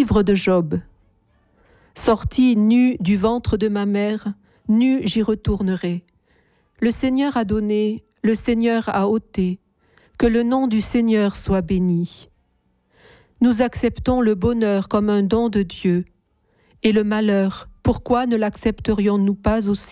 livre de Job. Sorti nu du ventre de ma mère, nu j'y retournerai. Le Seigneur a donné, le Seigneur a ôté. Que le nom du Seigneur soit béni. Nous acceptons le bonheur comme un don de Dieu. Et le malheur, pourquoi ne l'accepterions-nous pas aussi ?